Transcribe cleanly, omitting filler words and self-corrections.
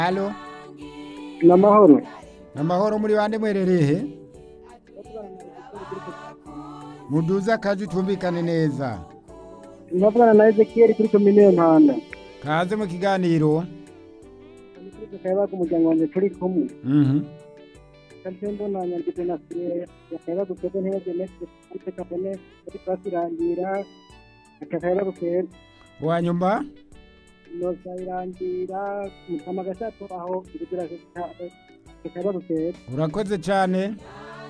Halo, N'amahoro. amahoro muri bande mwererehe? Muduza akazi tumvikane neza. Ndavugana na Ezekiel kuri komine Mpanda. Kaze mu kiganiro. Kayaba ku muryango wanjye turi kumwe. Kandi mbona nyandiko na sire yakayaba guteze ntege nese kuri kabone kuri kwasirangira akayaba guteze. Wanyumba? No sayirangira mutama gashato aho kugira akayaba guteze. Urakoze cyane.